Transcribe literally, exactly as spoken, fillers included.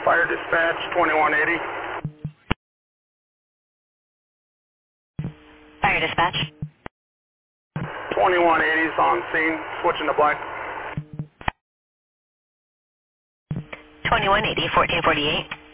Fire dispatch, twenty-one eighty. Fire dispatch. twenty-one eighty is on scene, switching to black. twenty-one eighty, fourteen forty-eight.